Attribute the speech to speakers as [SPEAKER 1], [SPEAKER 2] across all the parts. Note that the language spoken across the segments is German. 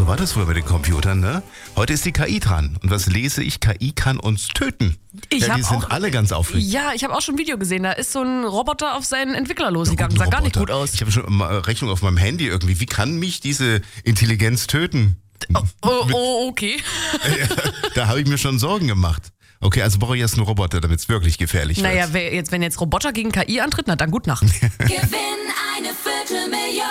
[SPEAKER 1] so war das früher bei den Computern, ne? Heute ist die KI dran. Und was lese ich? KI kann uns töten. Die sind alle ganz aufregend.
[SPEAKER 2] Ja, ich habe auch schon ein Video gesehen. Da ist so ein Roboter auf seinen Entwickler losgegangen. Sah gar nicht gut aus.
[SPEAKER 1] Ich habe schon mal Rechnung auf meinem Handy irgendwie. Wie kann mich diese Intelligenz töten?
[SPEAKER 2] Okay.
[SPEAKER 1] Ja, da habe ich mir schon Sorgen gemacht. Okay, also brauche ich erst einen Roboter, damit es wirklich gefährlich wird.
[SPEAKER 2] Naja, wenn jetzt Roboter gegen KI antritt, na dann gut Nacht.
[SPEAKER 3] Gewinn eine Viertelmillion.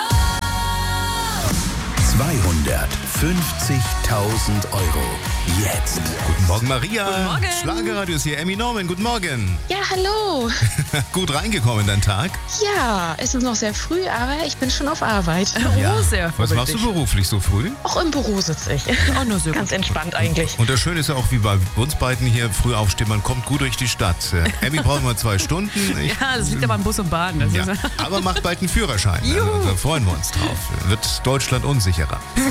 [SPEAKER 4] 250.000 Euro. Jetzt.
[SPEAKER 1] Guten Morgen, Maria.
[SPEAKER 2] Guten Morgen.
[SPEAKER 1] Schlagerradios hier, Emmy Norman. Guten Morgen.
[SPEAKER 5] Ja, hallo.
[SPEAKER 1] Gut reingekommen in deinen Tag?
[SPEAKER 5] Ja, es ist noch sehr früh, aber ich bin schon auf Arbeit.
[SPEAKER 2] Oh, sehr
[SPEAKER 1] Was machst du beruflich so früh?
[SPEAKER 5] Auch im Büro sitze ich.
[SPEAKER 2] Oh, nur so
[SPEAKER 5] Ganz entspannt eigentlich.
[SPEAKER 1] Und das Schöne ist ja auch, wie bei uns beiden hier, früh aufstehen, man kommt gut durch die Stadt. Emmy braucht mal 2 Stunden.
[SPEAKER 2] Ja, das liegt aber an Bus und Bahn. Das
[SPEAKER 1] Ja,
[SPEAKER 2] ist,
[SPEAKER 1] aber macht bald einen Führerschein. Also, da freuen wir uns drauf. Wird Deutschland unsicherer.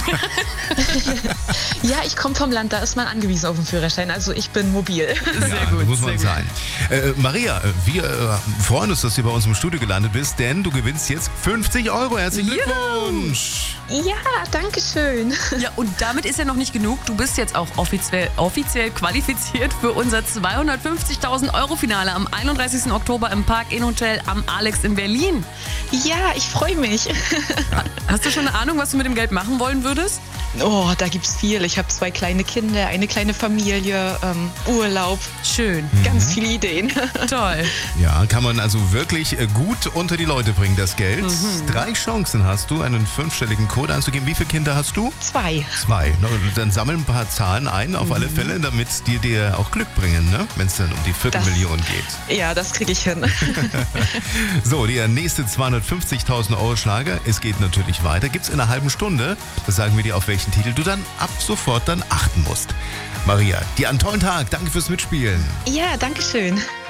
[SPEAKER 5] Ja, ich komme vom Land, da ist man angewiesen auf den Führerschein. Also ich bin mobil.
[SPEAKER 2] sehr gut.
[SPEAKER 1] Muss man
[SPEAKER 2] sehr
[SPEAKER 1] sein. Maria, wir freuen uns, dass du bei uns im Studio gelandet bist, denn du gewinnst jetzt 50 Euro. Herzlichen Glückwunsch.
[SPEAKER 5] Ja, danke schön.
[SPEAKER 2] Gut. Ja, und damit ist ja noch nicht genug. Du bist jetzt auch offiziell qualifiziert für unser 250.000 Euro Finale am 31. Oktober im Park-In Hotel am Alex in Berlin.
[SPEAKER 5] Ja, ich freue mich.
[SPEAKER 2] Hast du schon eine Ahnung, was du mit dem Geld machen wollen würdest?
[SPEAKER 5] Oh, da gibt's viel. Ich habe 2 kleine Kinder, eine kleine Familie, Urlaub.
[SPEAKER 2] Schön.
[SPEAKER 5] Ganz viele Ideen.
[SPEAKER 2] Toll.
[SPEAKER 1] Ja, kann man also wirklich gut unter die Leute bringen, das Geld. 3 Chancen hast du, einen 5-stelligen Code anzugeben. Wie viele Kinder hast du?
[SPEAKER 5] 2.
[SPEAKER 1] 2. Dann sammeln ein paar Zahlen ein, auf alle Fälle, damit die dir auch Glück bringen, ne? Wenn es dann um die Viertelmillion geht.
[SPEAKER 5] Ja, das kriege ich hin.
[SPEAKER 1] So, der nächste 250.000 Euro Schlager. Es geht natürlich weiter. Gibt's in einer halben Stunde. Das sagen wir dir, auf welchen Titel du dann ab sofort dann achten musst. Maria, dir einen tollen Tag. Danke fürs Mitspielen.
[SPEAKER 5] Ja, danke schön.